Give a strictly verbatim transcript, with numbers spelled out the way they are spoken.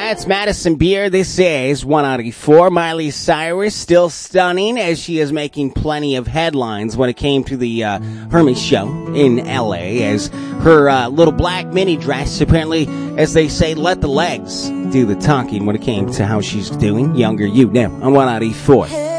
That's Madison Beer. This is one ninety-four. Miley Cyrus still stunning as she is making plenty of headlines when it came to the uh, Hermes show in L A as her uh, little black mini dress apparently, as they say, let the legs do the talking when it came to how she's doing. Younger You now on one ninety-four.